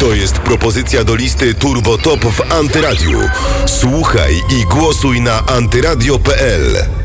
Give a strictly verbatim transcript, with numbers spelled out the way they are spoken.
To jest propozycja do listy Turbo Top w Antyradiu. Słuchaj i głosuj na antyradio kropka p l.